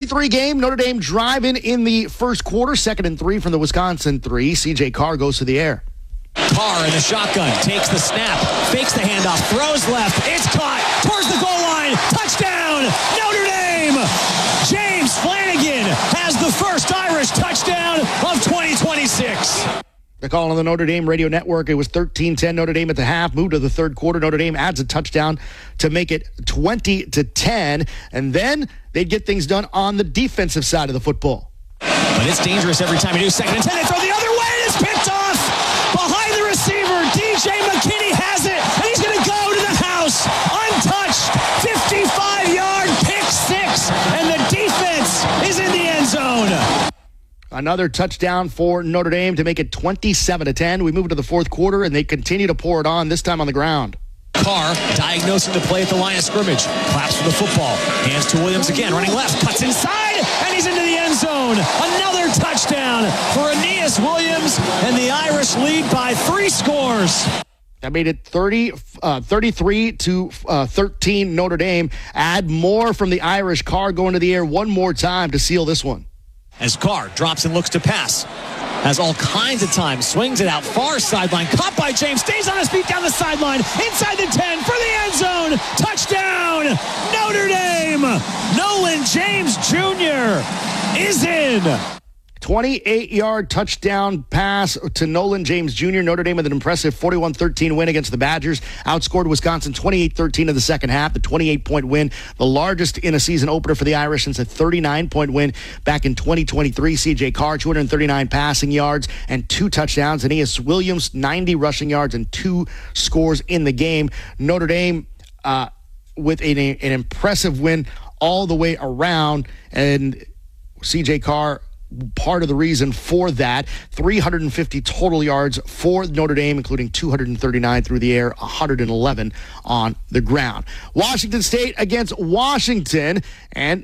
3 game. Notre Dame driving in the first quarter. 2nd and 3 from the Wisconsin 3. C.J. Carr goes to the air. Carr in the shotgun, takes the snap, fakes the handoff, throws left, it's caught, towards the goal line, touchdown, Notre Dame! James Flanagan has the first Irish touchdown of 2026. The call on the Notre Dame radio network, it was 13-10 Notre Dame at the half, moved to the third quarter. Notre Dame adds a touchdown to make it 20-10, and then they'd get things done on the defensive side of the football. But it's dangerous every time you do 2nd and 10, they throw the other way, and it's picked off! Behind the receiver, DJ McKinney has it, and he's going to go to the house, untouched, 55-yard pick 6, and the defense is in the end zone. Another touchdown for Notre Dame to make it 27-10. We move to the fourth quarter, and they continue to pour it on, this time on the ground. Carr diagnosing the play at the line of scrimmage. Claps for the football. Hands to Williams again. Running left. Cuts inside. And he's into the end zone. Another touchdown for Aeneas Williams. And the Irish lead by 3 scores. That made it 33-13 Notre Dame. Add more from the Irish. Carr going to the air one more time to seal this one. As Carr drops and looks to pass. Has all kinds of time. Swings it out far sideline. Caught by James. Stays on his feet down the sideline. Inside the 10 for the end zone. Touchdown, Notre Dame. Nolan James Jr. is in. 28-yard touchdown pass to Nolan James Jr. Notre Dame with an impressive 41-13 win against the Badgers. Outscored Wisconsin 28-13 in the second half. The 28-point win, the largest in a season opener for the Irish since a 39-point win back in 2023. C.J. Carr, 239 passing yards and 2 touchdowns. Aeneas Williams, 90 rushing yards and 2 scores in the game. Notre Dame with an impressive win all the way around. And C.J. Carr, part of the reason for that. 350 total yards for Notre Dame, including 239 through the air, 111 on the ground. Washington State against Washington, and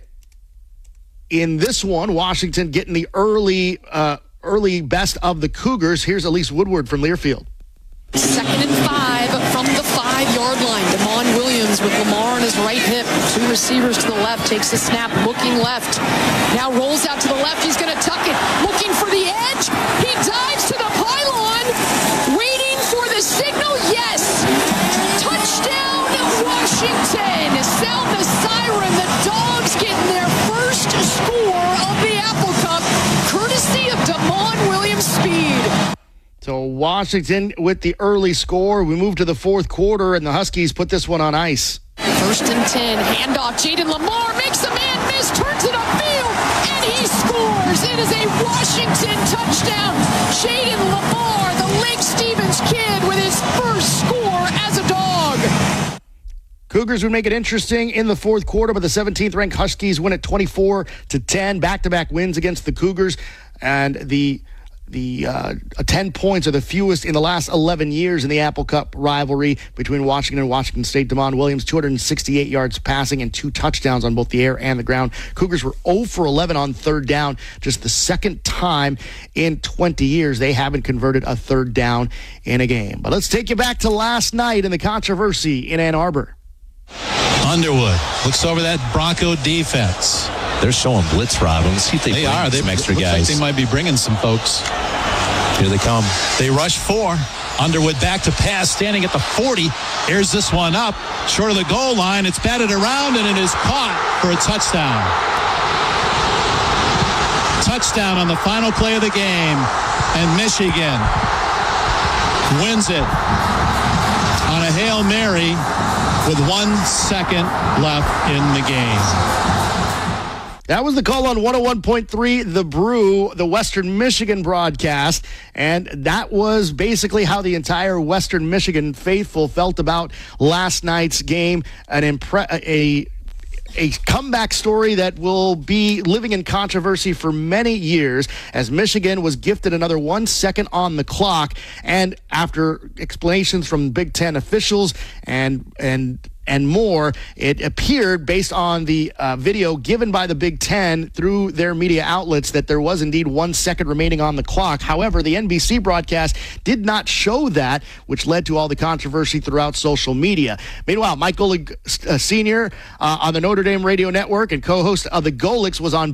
in this one, Washington getting the early best of the Cougars. Here's Elise Woodward from Learfield. 2nd and 5 from the 5-yard line. Damon Williams with Lamar on his right hip. 2 receivers to the left. Takes the snap, looking left. Now rolls out to the left. He's going to tuck it. Looking for the edge. He dives to the pylon. Waiting for the signal. Yes. Touchdown, Washington. Sound the siren. The Dogs getting their first score of the Apple Cup, courtesy of Damon Williams' speed. So Washington with the early score. We move to the fourth quarter, and the Huskies put this one on ice. 1st and 10, handoff. Jaden Lamar makes a man miss, turns it upfield, and he scores. It is a Washington touchdown. Jaden Lamar, the Lake Stevens kid, with his first score as a Dog. Cougars would make it interesting in the fourth quarter, but the 17th-ranked Huskies win at 24-10. Back-to-back wins against the Cougars, and the 10 points are the fewest in the last 11 years in the Apple Cup rivalry between Washington and Washington State. Damon Williams, 268 yards passing and 2 touchdowns on both the air and the ground. Cougars were 0 for 11 on third down, just the second time in 20 years they haven't converted a third down in a game. But let's take you back to last night in the controversy in Ann Arbor. Underwood looks over that Bronco defense. They're showing blitz, Rob. Let's see if they bring some extra guys. Like they might be bringing some folks. Here they come. They rush 4. Underwood back to pass, standing at the 40. Here's this one up, short of the goal line. It's batted around, and it is caught for a touchdown. Touchdown on the final play of the game. And Michigan wins it on a Hail Mary with 1 second left in the game. That was the call on 101.3 The Brew, the Western Michigan broadcast, and that was basically how the entire Western Michigan faithful felt about last night's game. A comeback story that will be living in controversy for many years, as Michigan was gifted another 1 second on the clock, and after explanations from Big Ten officials and more, it appeared, based on the video given by the Big Ten through their media outlets, that there was indeed 1 second remaining on the clock. However, the NBC broadcast did not show that, which led to all the controversy throughout social media. Meanwhile, Mike Golic Sr. On the Notre Dame radio network and co-host of the Golics was on